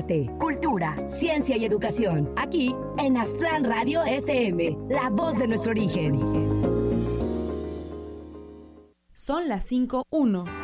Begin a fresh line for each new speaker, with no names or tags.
arte, cultura, ciencia y educación. Aquí en Aztlán Radio FM, la voz de nuestro origen.
Son las 5:01.